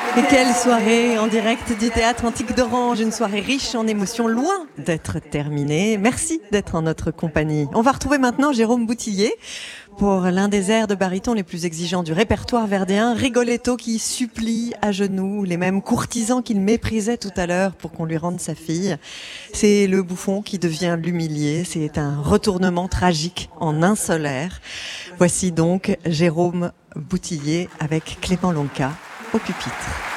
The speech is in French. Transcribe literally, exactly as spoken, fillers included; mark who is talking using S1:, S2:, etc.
S1: Et quelle soirée en direct du Théâtre Antique d'Orange, une soirée riche en émotions, loin d'être terminée. Merci d'être en notre compagnie. On va retrouver maintenant Jérôme Boutillier pour l'un des airs de baryton les plus exigeants du répertoire verdéen, Rigoletto qui supplie à genoux les mêmes courtisans qu'il méprisait tout à l'heure pour qu'on lui rende sa fille. C'est le bouffon qui devient l'humilié, c'est un retournement tragique en un seul air. Voici donc Jérôme Boutillier avec Clément Lonca au pupitre.